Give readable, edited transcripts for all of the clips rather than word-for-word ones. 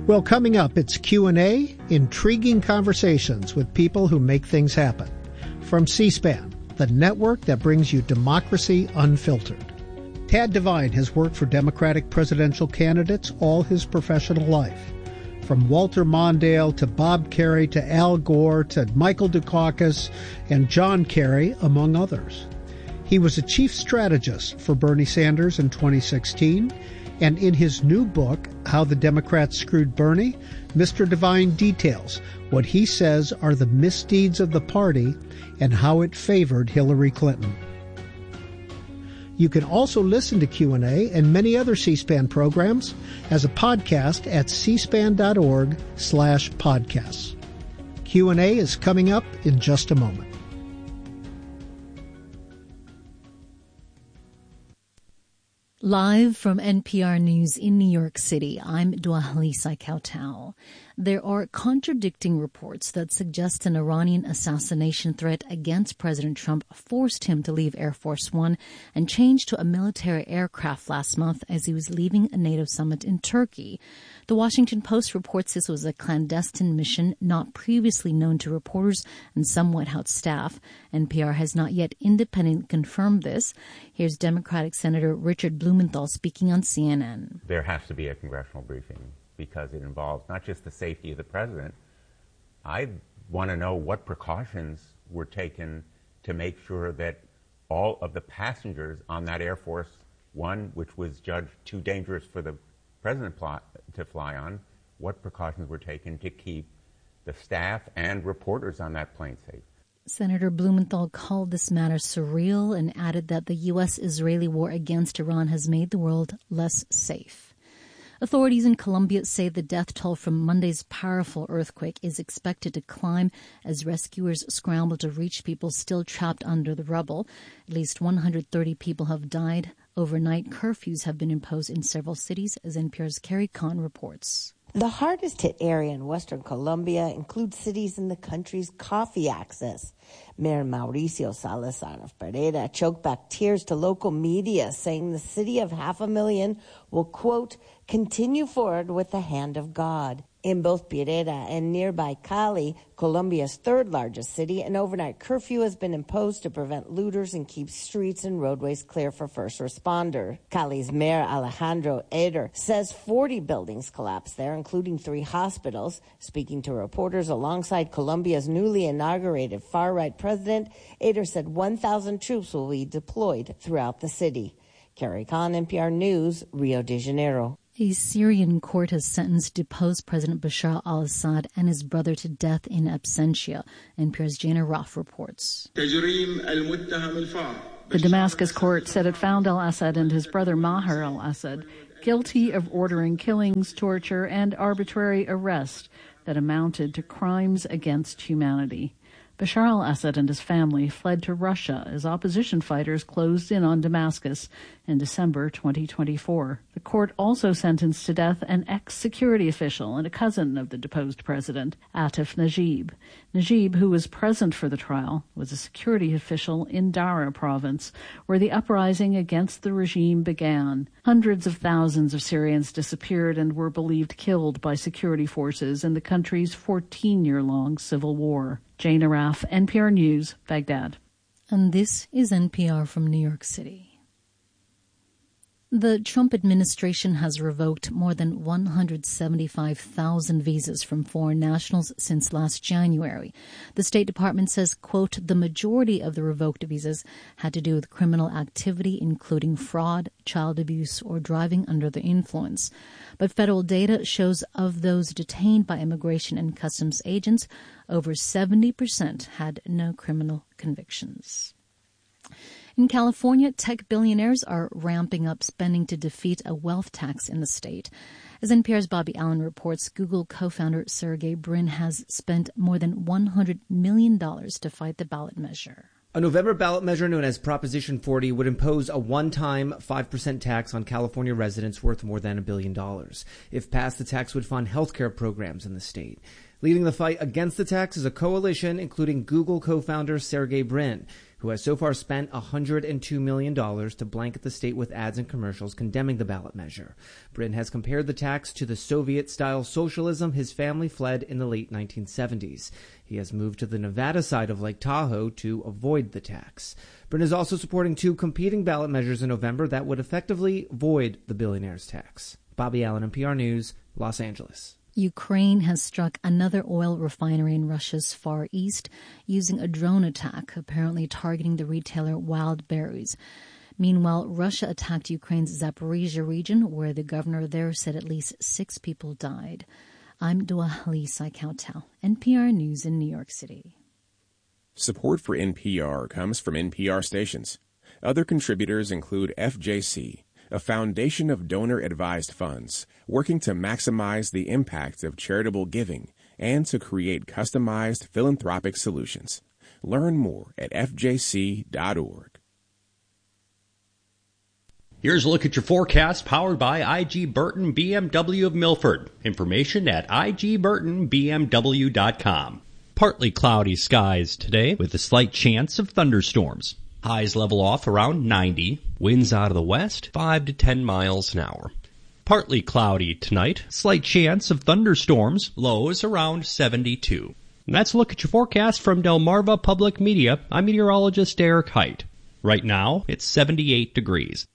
Well, coming up, it's Q&A, intriguing conversations with people who make things happen. From C-SPAN, the network that brings you democracy unfiltered. Tad Devine has worked for Democratic presidential candidates all his professional life. From Walter Mondale to Bob Kerrey to Al Gore to Michael Dukakis and John Kerry, among others. He was a chief strategist for Bernie Sanders in 2016, and in his new book, How the Democrats Screwed Bernie, Mr. Devine details what he says are the misdeeds of the party and how it favored Hillary Clinton. You can also listen to Q&A and many other C-SPAN programs as a podcast at cspan.org/podcasts. Q&A is coming up in just a moment. Live from NPR News in New York City, I'm Dwalisa Kautau. There are contradicting reports that suggest an Iranian assassination threat against President Trump forced him to leave Air Force One and change to a military aircraft last month as he was leaving a NATO summit in Turkey. The Washington Post reports this was a clandestine mission not previously known to reporters and some White House staff. NPR has not yet independently confirmed this. Here's Democratic Senator Richard Blumenthal speaking on CNN. There has to be a congressional briefing because it involves not just the safety of the president. I want to know what precautions were taken to make sure that all of the passengers on that Air Force One, which was judged too dangerous for the president to fly on, what precautions were taken to keep the staff and reporters on that plane safe. Senator Blumenthal called this matter surreal and added that the U.S.-Israeli war against Iran has made the world less safe. Authorities in Colombia say the death toll from Monday's powerful earthquake is expected to climb as rescuers scramble to reach people still trapped under the rubble. At least 130 people have died. Overnight curfews have been imposed in several cities, as NPR's Carrie Kahn reports. The hardest-hit area in western Colombia includes cities in the country's coffee axis. Mayor Mauricio Salazar of Pereira choked back tears to local media, saying the city of 500,000 will, quote, continue forward with the hand of God. In both Pereira and nearby Cali, Colombia's third largest city, an overnight curfew has been imposed to prevent looters and keep streets and roadways clear for first responders. Cali's Mayor Alejandro Eder says 40 buildings collapsed there, including 3 hospitals. Speaking to reporters alongside Colombia's newly inaugurated far-right president, Eder said 1,000 troops will be deployed throughout the city. Carrie Kahn, NPR News, Rio de Janeiro. A Syrian court has sentenced deposed President Bashar al-Assad and his brother to death in absentia. NPR's Jana Roth reports. The Damascus court said it found al-Assad and his brother Maher al-Assad guilty of ordering killings, torture, and arbitrary arrest that amounted to crimes against humanity. Bashar al-Assad and his family fled to Russia as opposition fighters closed in on Damascus in December 2024. The court also sentenced to death an ex-security official and a cousin of the deposed president, Atif Najib. Najib, who was present for the trial, was a security official in Dara province, where the uprising against the regime began. Hundreds of thousands of Syrians disappeared and were believed killed by security forces in the country's 14-year-long civil war. Jane Araf, NPR News, Baghdad. And this is NPR from New York City. The Trump administration has revoked more than 175,000 visas from foreign nationals since last January. The State Department says, quote, the majority of the revoked visas had to do with criminal activity, including fraud, child abuse, or driving under the influence. But federal data shows of those detained by Immigration and Customs agents, over 70% had no criminal convictions. In California, tech billionaires are ramping up spending to defeat a wealth tax in the state. As NPR's Bobby Allen reports, Google co-founder Sergey Brin has spent more than $100 million to fight the ballot measure. A November ballot measure known as Proposition 40 would impose a one-time 5% tax on California residents worth more than $1 billion. If passed, the tax would fund healthcare programs in the state. Leading the fight against the tax is a coalition including Google co-founder Sergey Brin. who has so far spent $102 million to blanket the state with ads and commercials condemning the ballot measure. Britton has compared the tax to the Soviet-style socialism his family fled in the late 1970s. He has moved to the Nevada side of Lake Tahoe to avoid the tax. Britton is also supporting 2 competing ballot measures in November that would effectively void the billionaire's tax. Bobby Allen, NPR News, Los Angeles. Ukraine has struck another oil refinery in Russia's Far East using a drone attack, apparently targeting the retailer Wildberries. Meanwhile, Russia attacked Ukraine's Zaporizhia region, where the governor there said at least 6 people died. I'm Dua Lisa Kautel, NPR News in New York City. Support for NPR comes from NPR stations. Other contributors include FJC, a foundation of donor-advised funds working to maximize the impact of charitable giving and to create customized philanthropic solutions. Learn more at fjc.org. Here's a look at your forecast powered by IG Burton BMW of Milford. Information at igburtonbmw.com. Partly cloudy skies today with a slight chance of thunderstorms. Highs level off around 90. Winds out of the west, 5 to 10 miles an hour. Partly cloudy tonight. Slight chance of thunderstorms. Lows around 72. And that's a look at your forecast from Delmarva Public Media. I'm meteorologist Eric Height. Right now, it's 78 degrees.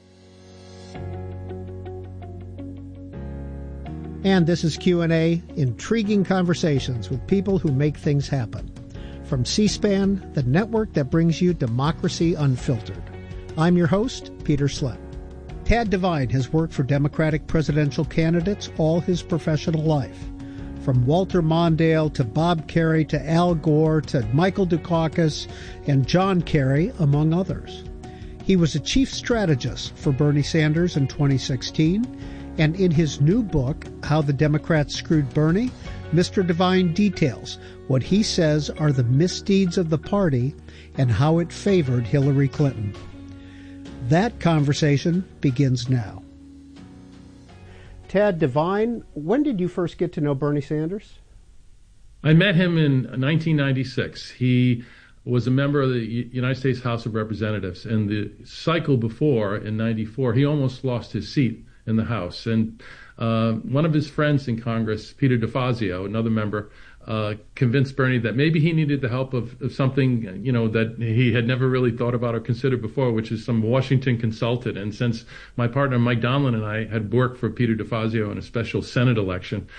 And this is Q&A, intriguing conversations with people who make things happen. From C-SPAN, the network that brings you democracy unfiltered. I'm your host, Peter Slett. Tad Devine has worked for Democratic presidential candidates all his professional life. From Walter Mondale to Bob Kerrey to Al Gore to Michael Dukakis and John Kerry, among others. He was a chief strategist for Bernie Sanders in 2016, and in his new book, How the Democrats Screwed Bernie, Mr. Devine details what he says are the misdeeds of the party and how it favored Hillary Clinton. That conversation begins now. Tad Devine, when did you first get to know Bernie Sanders? I met him in 1996. He was a member of the United States House of Representatives, and the cycle before, in 94, he almost lost his seat in the House. And one of his friends in Congress, Peter DeFazio, another member, convinced Bernie that maybe he needed the help of something, that he had never really thought about or considered before, which is some Washington consultant. And since my partner Mike Donlin and I had worked for Peter DeFazio in a special Senate election,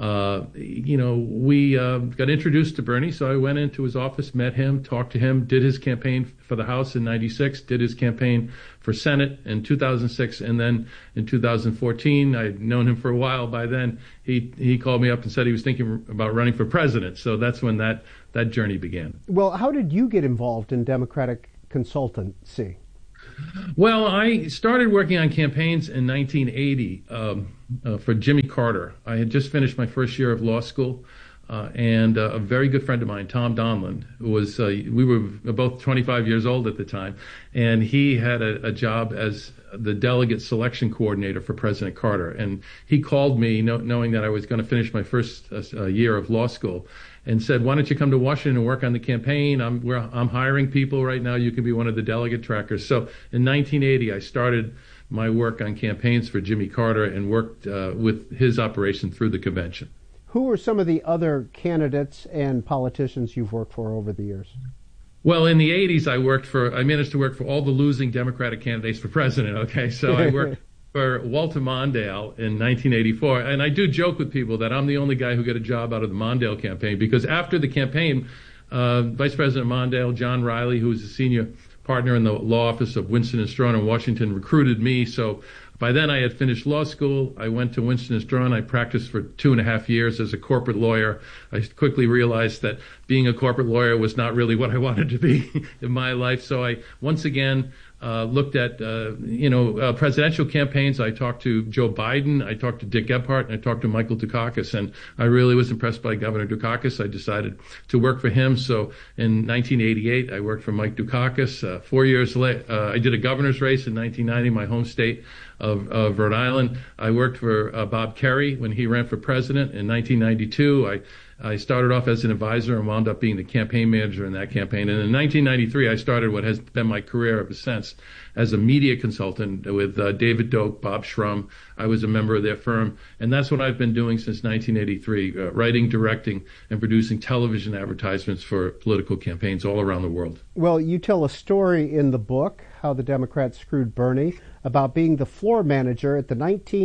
we got introduced to Bernie. So I went into his office, met him, talked to him, did his campaign for the House in 96, did his campaign for Senate in 2006, and then in 2014, I'd known him for a while by then, he called me up and said he was thinking about running for president. So that's when that journey began. Well, how did you get involved in Democratic consultancy? Well, I started working on campaigns in 1980 for Jimmy Carter. I had just finished my first year of law school, and a very good friend of mine, Tom Donlin, was we were both 25 years old at the time, and he had a job as the delegate selection coordinator for President Carter. And he called me knowing that I was going to finish my first year of law school, and said, "Why don't you come to Washington and work on the campaign? I'm hiring people right now. You can be one of the delegate trackers." So in 1980, I started my work on campaigns for Jimmy Carter and worked with his operation through the convention. Who are some of the other candidates and politicians you've worked for over the years? Well, in the 80s, I managed to work for all the losing Democratic candidates for president. Okay, so I worked for Walter Mondale in 1984. And I do joke with people that I'm the only guy who got a job out of the Mondale campaign, because after the campaign, Vice President Mondale, John Riley, who was a senior partner in the law office of Winston & Strawn in Washington, recruited me. So by then I had finished law school. I went to Winston & Strawn. I practiced for 2.5 years as a corporate lawyer. I quickly realized that being a corporate lawyer was not really what I wanted to be in my life. So I once again looked at, presidential campaigns. I talked to Joe Biden, I talked to Dick Gephardt, and I talked to Michael Dukakis. And I really was impressed by Governor Dukakis. I decided to work for him. So in 1988, I worked for Mike Dukakis. 4 years later, I did a governor's race in 1990, my home state of Rhode Island. I worked for Bob Kerrey when he ran for president in 1992. I started off as an advisor and wound up being the campaign manager in that campaign. And in 1993, I started what has been my career ever since as a media consultant with David Doak, Bob Shrum. I was a member of their firm. And that's what I've been doing since 1983, writing, directing, and producing television advertisements for political campaigns all around the world. Well, you tell a story in the book, How the Democrats Screwed Bernie, about being the floor manager at the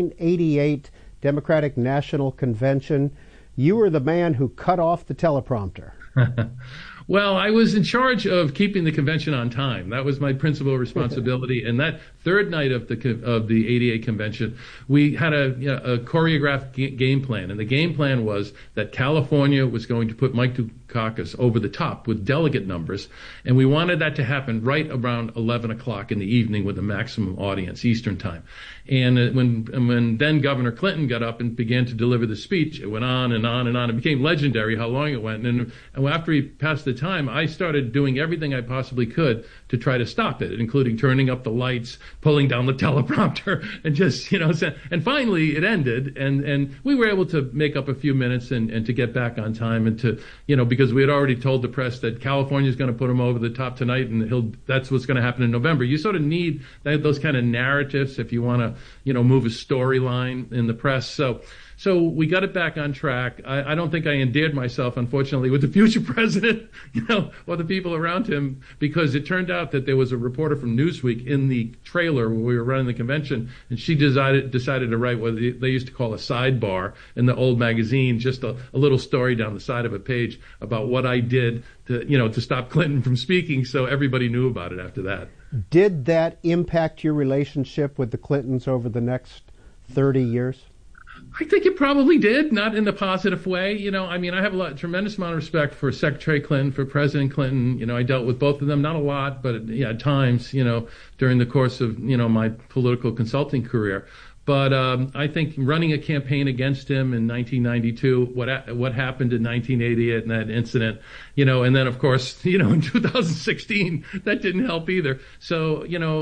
1988 Democratic National Convention. You were the man who cut off the teleprompter. Well, I was in charge of keeping the convention on time. That was my principal responsibility. And that third night of the 88 convention, we had a choreographed game plan. And the game plan was that California was going to put Mike Dukakis over the top with delegate numbers. And we wanted that to happen right around 11 o'clock in the evening with a maximum audience, Eastern time. And when then Governor Clinton got up and began to deliver the speech, it went on and on and on. It became legendary how long it went. And after he passed the time, I started doing everything I possibly could to try to stop it, including turning up the lights, pulling down the teleprompter, and just, and finally it ended. And we were able to make up a few minutes and to get back on time and to, because we had already told the press that California's going to put him over the top tonight and that's what's going to happen in November. You sort of need those kind of narratives if you want to, move a storyline in the press. So we got it back on track. I don't think I endeared myself, unfortunately, with the future president, or the people around him, because it turned out that there was a reporter from Newsweek in the trailer where we were running the convention, and she decided to write what they used to call a sidebar in the old magazine, just a little story down the side of a page about what I did to stop Clinton from speaking. So everybody knew about it after that. Did that impact your relationship with the Clintons over the next 30 years? I think it probably did, not in a positive way. I have tremendous amount of respect for Secretary Clinton, for President Clinton. I dealt with both of them, not a lot, but at times, during the course of, my political consulting career. But I think running a campaign against him in 1992, what happened in 1988 and that incident, and then of course, in 2016, that didn't help either. So,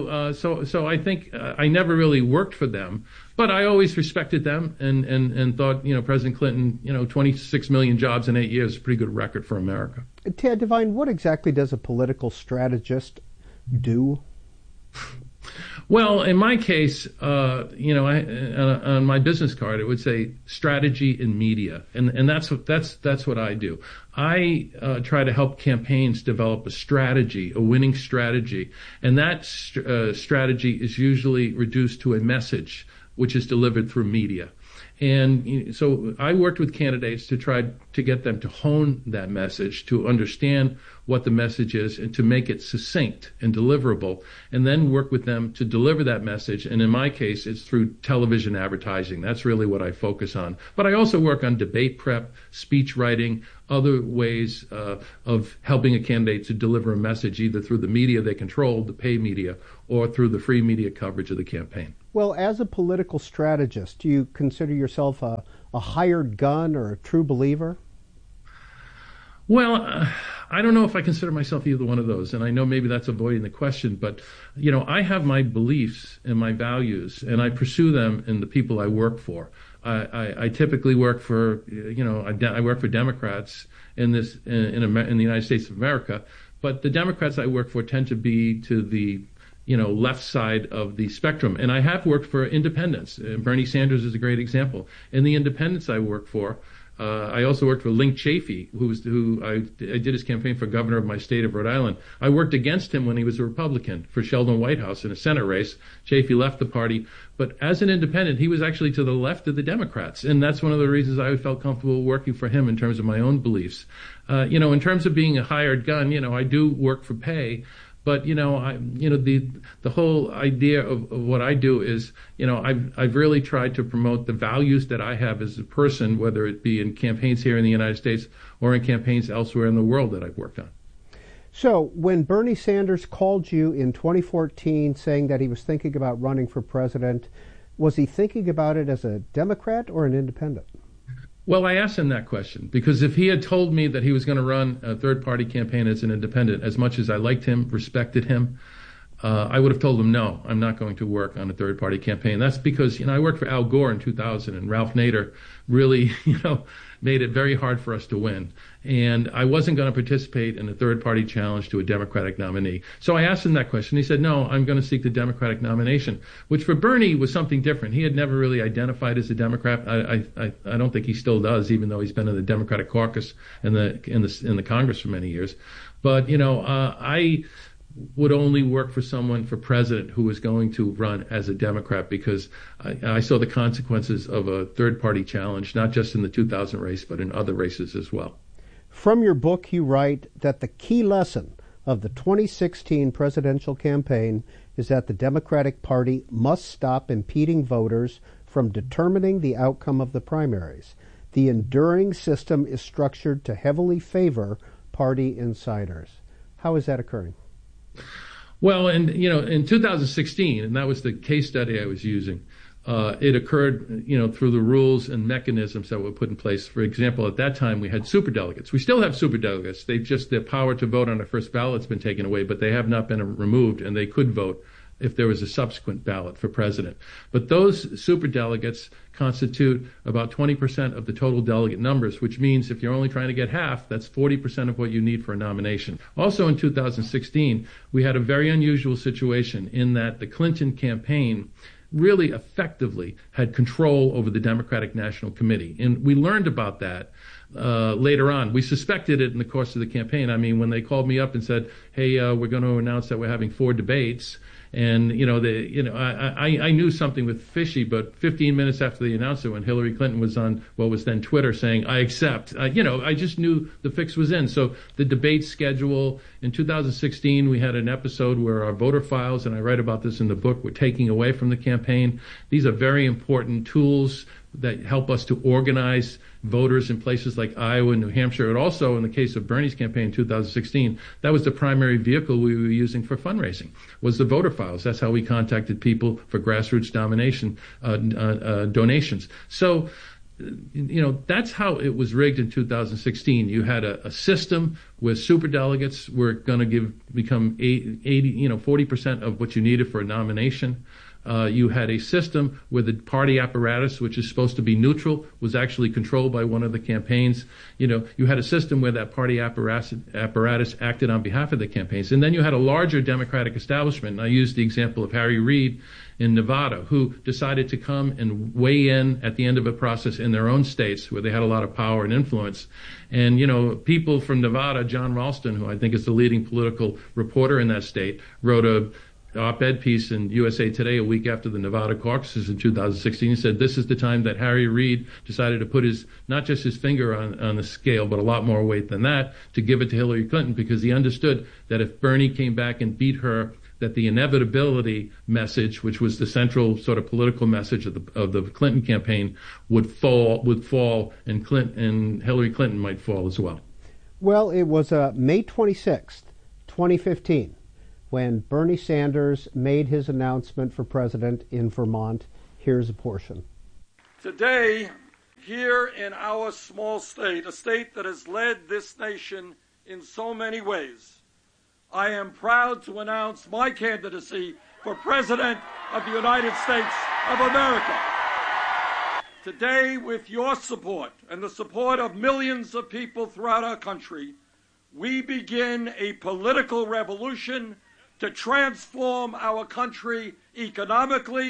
so I think I never really worked for them, but I always respected them and thought, President Clinton, 26 million jobs in 8 years is a pretty good record for America. Tad Devine, what exactly does a political strategist do? Well, in my case, on my business card, it would say strategy in media, and that's what I do. I try to help campaigns develop a strategy, a winning strategy, and that strategy is usually reduced to a message, which is delivered through media. And so I worked with candidates to try to get them to hone that message, to understand what the message is, and to make it succinct and deliverable, and then work with them to deliver that message. And in my case, it's through television advertising. That's really what I focus on. But I also work on debate prep, speech writing, other ways of helping a candidate to deliver a message, either through the media they control, the pay media, or through the free media coverage of the campaign. Well, as a political strategist, do you consider yourself a hired gun or a true believer? Well, I don't know if I consider myself either one of those, and I know maybe that's avoiding the question, but, I have my beliefs and my values, and I pursue them in the people I work for. I typically work for, I work for Democrats in the United States of America, but the Democrats I work for tend to be to the left side of the spectrum. And I have worked for independents. Bernie Sanders is a great example. In the independents I work for, I also worked for Link Chafee, who I did his campaign for governor of my state of Rhode Island. I worked against him when he was a Republican for Sheldon Whitehouse in a Senate race. Chafee left the party. But as an independent, he was actually to the left of the Democrats. And that's one of the reasons I felt comfortable working for him in terms of my own beliefs. In terms of being a hired gun, I do work for pay. But the whole idea of what I do is, I've really tried to promote the values that I have as a person, whether it be in campaigns here in the United States or in campaigns elsewhere in the world that I've worked on. So when Bernie Sanders called you in 2014 saying that he was thinking about running for president, was he thinking about it as a Democrat or an independent? Well, I asked him that question because if he had told me that he was going to run a third-party campaign as an independent, as much as I liked him, respected him, I would have told him, no, I'm not going to work on a third-party campaign. That's because, I worked for Al Gore in 2000, and Ralph Nader really, made it very hard for us to win. And I wasn't going to participate in a third-party challenge to a Democratic nominee. So I asked him that question. He said, no, I'm going to seek the Democratic nomination, which for Bernie was something different. He had never really identified as a Democrat. I don't think he still does, even though he's been in the Democratic caucus in the Congress for many years. But, I would only work for someone for president who was going to run as a Democrat, because I saw the consequences of a third-party challenge, not just in the 2000 race, but in other races as well. From your book, you write that the key lesson of the 2016 presidential campaign is that the Democratic Party must stop impeding voters from determining the outcome of the primaries. The enduring system is structured to heavily favor party insiders. How is that occurring? Well, and in 2016, and that was the case study I was using, it occurred, through the rules and mechanisms that were put in place. For example, at that time we had superdelegates. We still have superdelegates. Their power to vote on a first ballot has been taken away, but they have not been removed, and they could vote if there was a subsequent ballot for president. But those superdelegates constitute about 20% of the total delegate numbers, which means if you're only trying to get half, that's 40% of what you need for a nomination. Also in 2016, we had a very unusual situation in that the Clinton campaign really effectively had control over the Democratic National Committee. And we learned about that later on. We suspected it in the course of the campaign. I mean, when they called me up and said, hey, we're going to announce that we're having 4 debates, and I knew something was fishy, but 15 minutes after the announcement, when Hillary Clinton was on what was then Twitter saying, I accept, I just knew the fix was in. So the debate schedule in 2016, we had an episode where our voter files, and I write about this in the book, were taking away from the campaign. These are very important tools that help us to organize voters in places like Iowa and New Hampshire. And also in the case of Bernie's campaign in 2016, that was the primary vehicle we were using for fundraising, was the voter files. That's how we contacted people for grassroots donations. So, that's how it was rigged in 2016. You had a system where superdelegates were going to become 40% of what you needed for a nomination. You had a system where the party apparatus, which is supposed to be neutral, was actually controlled by one of the campaigns. You had a system where that party apparatus acted on behalf of the campaigns. And then you had a larger Democratic establishment. And I used the example of Harry Reid in Nevada, who decided to come and weigh in at the end of a process in their own states where they had a lot of power and influence. And, people from Nevada, John Ralston, who I think is the leading political reporter in that state, wrote a op-ed piece in USA Today a week after the Nevada caucuses in 2016. He said this is the time that Harry Reid decided to put not just his finger on the scale, but a lot more weight than that, to give it to Hillary Clinton, because he understood that if Bernie came back and beat her, that the inevitability message, which was the central sort of political message of the Clinton campaign, would fall, and Hillary Clinton might fall as well. Well, it was May 26th, 2015. When Bernie Sanders made his announcement for president in Vermont. Here's a portion. Today, here in our small state, a state that has led this nation in so many ways, I am proud to announce my candidacy for President of the United States of America. Today, with your support and the support of millions of people throughout our country, we begin a political revolution to transform our country economically,